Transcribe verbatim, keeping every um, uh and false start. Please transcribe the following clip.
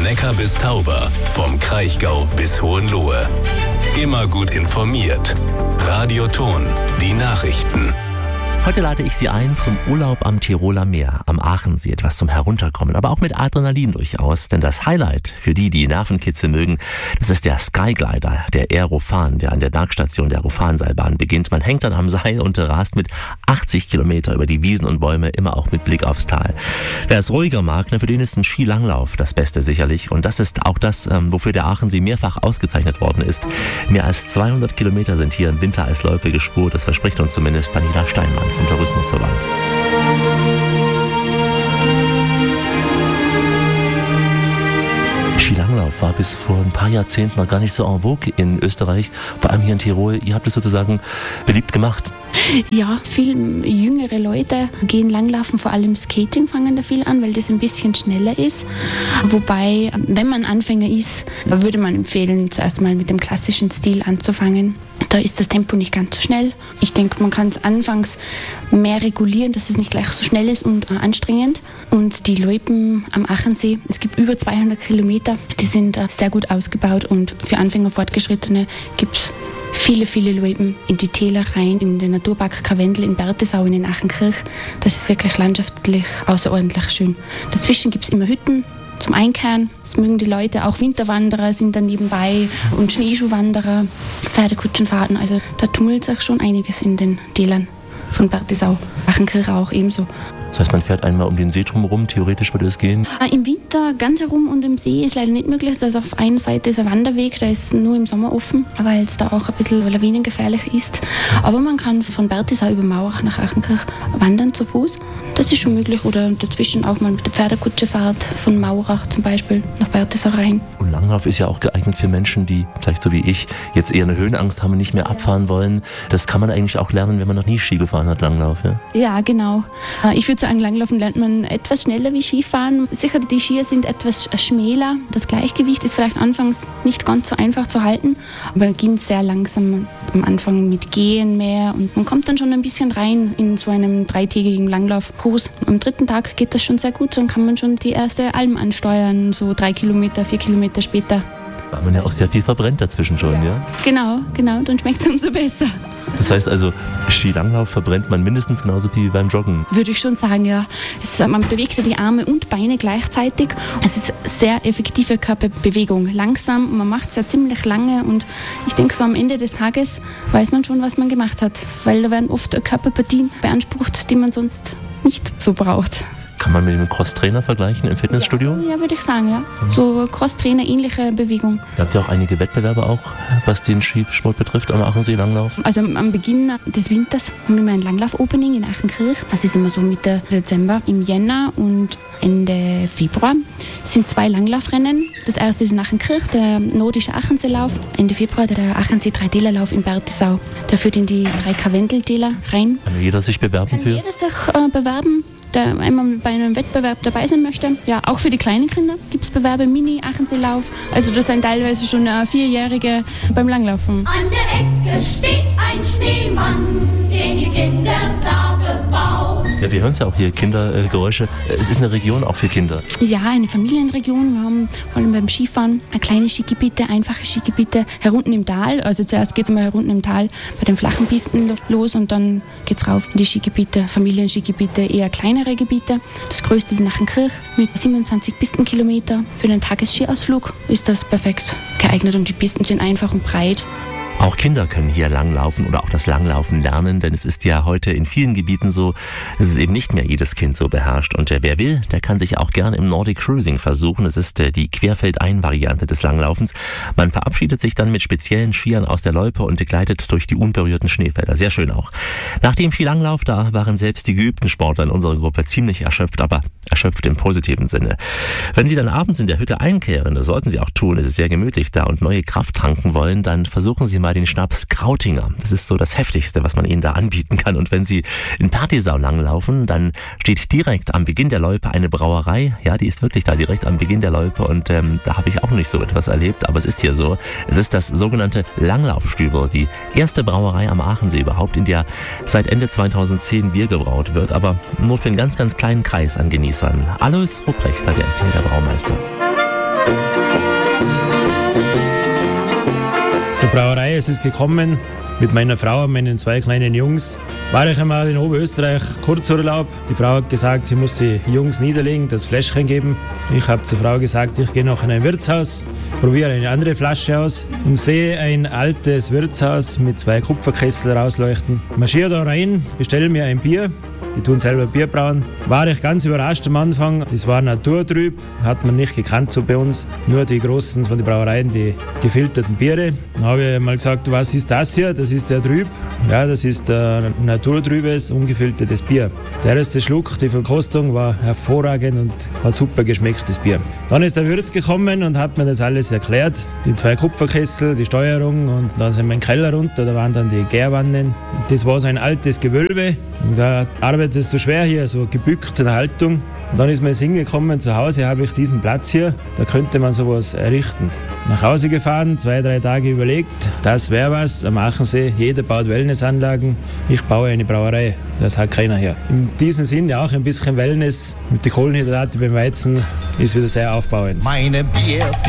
Neckar bis Tauber, vom Kraichgau bis Hohenlohe. Immer gut informiert. Radio Thon, die Nachrichten. Heute lade ich Sie ein zum Urlaub am Tiroler Meer, am Aachensee, etwas zum Herunterkommen, aber auch mit Adrenalin durchaus, denn das Highlight für die, die Nervenkitzel mögen, das ist der Skyglider, der Aerofan, der an der Bergstation der Aerofanseilbahn beginnt. Man hängt dann am Seil und rast mit achtzig Kilometer über die Wiesen und Bäume, immer auch mit Blick aufs Tal. Wer es ruhiger mag, für den ist ein Skilanglauf das Beste sicherlich, und das ist auch das, wofür der Aachensee mehrfach ausgezeichnet worden ist. Mehr als zweihundert Kilometer sind hier im Winter als Loipe gespurt, das verspricht uns zumindest Daniela Steinmann vom Tourismusverband. Skilanglauf war bis vor ein paar Jahrzehnten noch gar nicht so en vogue in Österreich, vor allem hier in Tirol. Ihr habt es sozusagen beliebt gemacht. Ja, viel jüngere Leute gehen langlaufen, vor allem Skating fangen da viel an, weil das ein bisschen schneller ist. Wobei, wenn man Anfänger ist, würde man empfehlen, zuerst mal mit dem klassischen Stil anzufangen. Da ist das Tempo nicht ganz so schnell. Ich denke, man kann es anfangs mehr regulieren, dass es nicht gleich so schnell ist und äh, anstrengend. Und die Loipen am Aachensee, es gibt über zweihundert Kilometer, die sind äh, sehr gut ausgebaut, und für Anfänger, Fortgeschrittene gibt es viele, viele Loipen in die Täler rein, in den Naturpark Karwendel, in Berthesau, in den Aachenkirch. Das ist wirklich landschaftlich außerordentlich schön. Dazwischen gibt es immer Hütten zum Einkehren. Das mögen die Leute. Auch Winterwanderer sind da nebenbei und Schneeschuhwanderer, Pferdekutschenfahrten. Also da tummelt sich schon einiges in den Tälern von Berthesau. Aachenkirch auch ebenso. Das heißt, man fährt einmal um den See drumherum, theoretisch würde es gehen? Im Winter ganz herum und im See ist leider nicht möglich. Also auf einer Seite ist ein Wanderweg, der ist nur im Sommer offen, weil es da auch ein bisschen lawinengefährlich ist. Aber man kann von Berthesau über Maurach nach Aachenkirch wandern zu Fuß. Das ist schon möglich. Oder dazwischen auch mal mit der Pferdekutschefahrt von Maurach zum Beispiel nach Berthesau rein. Und Langlauf ist ja auch geeignet für Menschen, die vielleicht so wie ich jetzt eher eine Höhenangst haben und nicht mehr abfahren wollen. Das kann man eigentlich auch lernen, wenn man noch nie Ski gefahren hat, Langlauf. Ja, ja, genau. Ich würde sagen, Langlaufen lernt man etwas schneller wie Skifahren. Sicher, die Skier sind etwas schmäler. Das Gleichgewicht ist vielleicht anfangs nicht ganz so einfach zu halten, aber man beginnt sehr langsam am Anfang mit Gehen mehr, und man kommt dann schon ein bisschen rein in so einem dreitägigen Langlaufkurs. Am dritten Tag geht das schon sehr gut, dann kann man schon die erste Alm ansteuern, so drei Kilometer, vier Kilometer später. Weil man ja auch sehr viel verbrennt dazwischen schon, ja? ja? Genau, genau, dann schmeckt es umso besser. Das heißt also, Skilanglauf verbrennt man mindestens genauso viel wie beim Joggen? Würde ich schon sagen, ja. Es, man bewegt ja die Arme und Beine gleichzeitig. Es ist sehr effektive Körperbewegung. Langsam, man macht es ja ziemlich lange, und ich denke, so am Ende des Tages weiß man schon, was man gemacht hat. Weil da werden oft Körperpartien beansprucht, die man sonst nicht so braucht. Kann man mit einem Crosstrainer vergleichen im Fitnessstudio? Ja, ja, würde ich sagen, ja. So Crosstrainer, ähnliche Bewegung. Ihr habt ja auch einige Wettbewerbe auch, was den Skisport betrifft, am Aachensee Langlauf. Also am Beginn des Winters haben wir immer ein Langlauf-Opening in Aachenkirch. Das ist immer so Mitte Dezember. Im Jänner und Ende Februar sind zwei Langlaufrennen. Das erste ist in Aachenkirch, der nordische Aacheneelauf. Ende Februar der Aachensee-Drei-Täler-Lauf in Berthesau. Der führt in die drei Karwendeltäler rein. Kann jeder sich bewerben Kann für? jeder sich äh, bewerben, der einmal bei einem Wettbewerb dabei sein möchte. Ja, auch für die kleinen Kinder gibt es Bewerbe, Mini-Aacheneelauf. Also das sind teilweise schon äh, Vierjährige beim Langlaufen. An der Ecke steht ein Schneemann, den die Kinder da gebaut. Ja, wir hören es ja auch hier, Kindergeräusche. Es ist eine Region auch für Kinder. Ja, eine Familienregion. Wir haben vor allem beim Skifahren kleine Skigebiete, einfache Skigebiete herunten im Tal. Also zuerst geht es mal herunten im Tal bei den flachen Pisten los, und dann geht es rauf in die Skigebiete, Familienskigebiete, eher kleinere Gebiete. Das größte ist in Aachenkirch mit siebenundzwanzig Pistenkilometer. Für den Tagesskiausflug ist das perfekt geeignet, und die Pisten sind einfach und breit. Auch Kinder können hier langlaufen oder auch das Langlaufen lernen, denn es ist ja heute in vielen Gebieten so, dass es eben nicht mehr jedes Kind so beherrscht. Und wer will, der kann sich auch gern im Nordic Cruising versuchen. Es ist die Querfeldein-Variante des Langlaufens. Man verabschiedet sich dann mit speziellen Skiern aus der Loipe und gleitet durch die unberührten Schneefelder. Sehr schön auch. Nach dem Skilanglauf, da waren selbst die geübten Sportler in unserer Gruppe ziemlich erschöpft, aber erschöpft im positiven Sinne. Wenn Sie dann abends in der Hütte einkehren, das sollten Sie auch tun, es ist sehr gemütlich da, und neue Kraft tanken wollen, dann versuchen Sie mal den Schnaps Krautinger. Das ist so das Heftigste, was man Ihnen da anbieten kann. Und wenn Sie in Berthesau langlaufen, dann steht direkt am Beginn der Loipe eine Brauerei. Ja, die ist wirklich da direkt am Beginn der Loipe, und ähm, da habe ich auch nicht so etwas erlebt, aber es ist hier so. Es ist das sogenannte Langlaufstübel, die erste Brauerei am Aachensee überhaupt, in der seit Ende zweitausendzehn Bier gebraut wird, aber nur für einen ganz, ganz kleinen Kreis an Genießern. Alois Rupprecht, der ist hier der Braumeister. Zur Brauerei ist es gekommen, mit meiner Frau und meinen zwei kleinen Jungs. War ich einmal in Oberösterreich Kurzurlaub. Die Frau hat gesagt, sie muss die Jungs niederlegen, das Fläschchen geben. Ich habe zur Frau gesagt, ich gehe noch in ein Wirtshaus, probiere eine andere Flasche aus und sehe ein altes Wirtshaus mit zwei Kupferkessel rausleuchten. Marschiere da rein, bestelle mir ein Bier. Die tun selber Bier brauen. War ich ganz überrascht am Anfang. Das war naturtrüb, hat man nicht gekannt so bei uns. Nur die großen von den Brauereien, die gefilterten Biere. Dann habe ich mal gesagt, was ist das hier? Das ist der Trüb. Ja, das ist ein naturtrübes, ungefiltertes Bier. Der erste Schluck, die Verkostung war hervorragend und hat super geschmeckt, das Bier. Dann ist der Wirt gekommen und hat mir das alles erklärt. Die zwei Kupferkessel, die Steuerung und dann sind wir in den Keller runter, da waren dann die Gärwannen. Das war so ein altes Gewölbe und da arbeitest du schwer hier, so gebückt in der Haltung. Und dann ist mir ins hingekommen, zu Hause habe ich diesen Platz hier, da könnte man sowas errichten. Nach Hause gefahren, zwei, drei Tage überlegt, das wäre was, am Achensee, jeder baut Wellnessanlagen, ich baue eine Brauerei, das hat keiner hier. In diesem Sinne auch ein bisschen Wellness mit den Kohlenhydraten beim Weizen ist wieder sehr aufbauend. Meine Bier